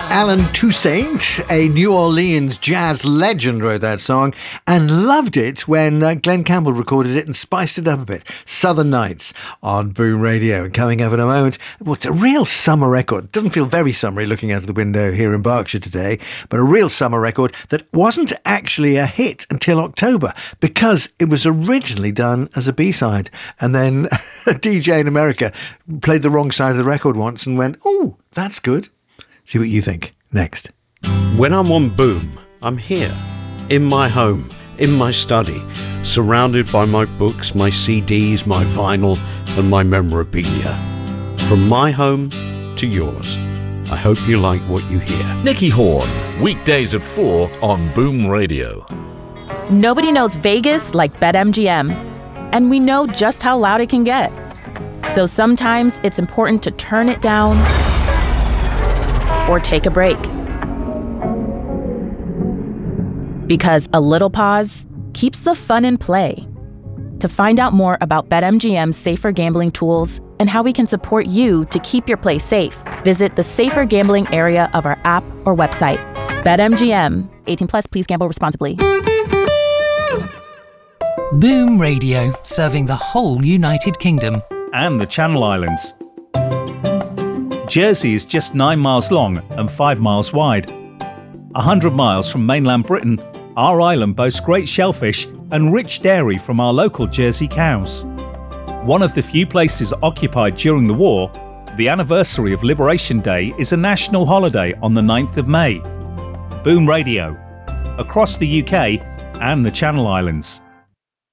Alan Toussaint, a New Orleans jazz legend, wrote that song and loved it when Glenn Campbell recorded it and spiced it up a bit. Southern Nights on Boom Radio. And coming up in a moment, well, it's a real summer record. Doesn't feel very summery looking out of the window here in Berkshire today, but a real summer record that wasn't actually a hit until October because it was originally done as a B-side. And then a DJ in America played the wrong side of the record once and went, oh, that's good. See what you think next. When I'm on Boom, I'm here, in my home, in my study, surrounded by my books, my CDs, my vinyl, and my memorabilia. From my home to yours. I hope you like what you hear. Nicky Horn, weekdays at 4 on Boom Radio. Nobody knows Vegas like BetMGM, and we know just how loud it can get. So sometimes it's important to turn it down or take a break. Because a little pause keeps the fun in play. To find out more about BetMGM's safer gambling tools and how we can support you to keep your play safe, visit the safer gambling area of our app or website. BetMGM. 18 plus, please gamble responsibly. Boom Radio, serving the whole United Kingdom. And the Channel Islands. Jersey is just 9 miles long and 5 miles wide. 100 miles from mainland Britain, our island boasts great shellfish and rich dairy from our local Jersey cows. One of the few places occupied during the war, the anniversary of Liberation Day is a national holiday on the 9th of May. Boom Radio, across the UK and the Channel Islands.